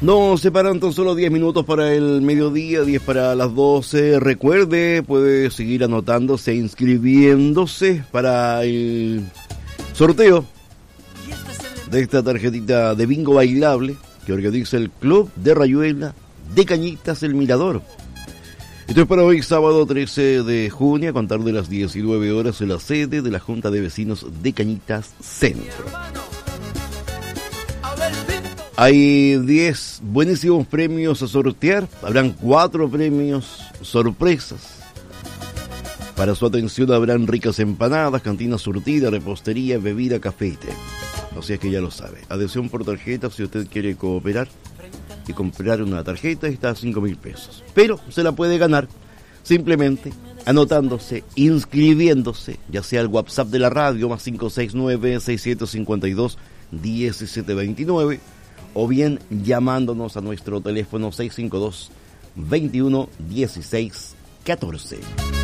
Nos separan tan solo 10 minutos para el mediodía, 10 para las 12. Recuerde, puede seguir anotándose, inscribiéndose para el sorteo de esta tarjetita de bingo bailable que organiza el Club de Rayuela de Cañitas El Mirador. Esto es para hoy, sábado 13 de junio, a contar de las 19 horas en la sede de la Junta de Vecinos de Cañitas Centro. Hay 10 buenísimos premios a sortear. Habrán 4 premios sorpresas. Para su atención habrán ricas empanadas, cantina surtida, repostería, bebida, café y té. Así es que ya lo sabe. Adhesión por tarjeta si usted quiere cooperar y comprar una tarjeta está a 5.000 pesos. Pero se la puede ganar simplemente anotándose, inscribiéndose, ya sea al WhatsApp de la radio, más 569-6752-1729, o bien llamándonos a nuestro teléfono 652-21-16-14.